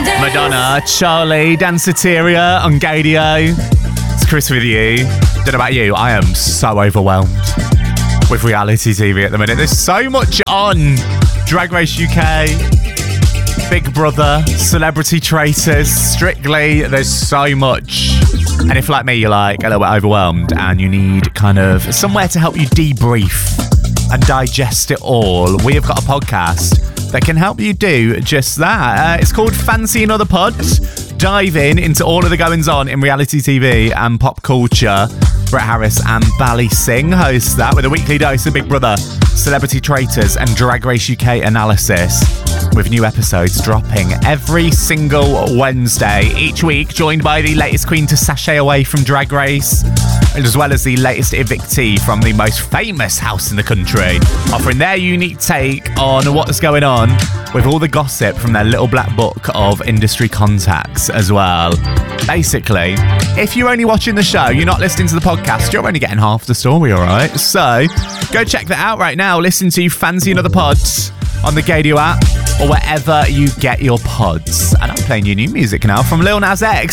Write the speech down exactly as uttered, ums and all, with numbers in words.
Madonna, Charlie, Danceteria on Gadio. It's Chris with you. Don't know about you, I am so overwhelmed with reality T V at the minute. There's so much on. Drag Race U K, Big Brother, Celebrity Traitors, Strictly. There's so much. And if, like me, you're like a little bit overwhelmed and you need kind of somewhere to help you debrief and digest it all, we have got a podcast that can help you do just that. Uh, it's called Fancy Another Pod. Dive in into all of the goings on in reality T V and pop culture. Brett Harris and Bally Singh host that with a weekly dose of Big Brother, Celebrity Traitors and Drag Race U K analysis, with new episodes dropping every single Wednesday each week, joined by the latest queen to sashay away from Drag Race, as well as the latest evictee from the most famous house in the country, offering their unique take on what's going on with all the gossip from their little black book of industry contacts as well. Basically, if you're only watching the show, you're not listening to the podcast, you're only getting half the story, all right? So go check that out right now. Listen to Fancy Another Pods on the Gadio app or wherever you get your pods. And I'm playing you new music now from Lil Nas X.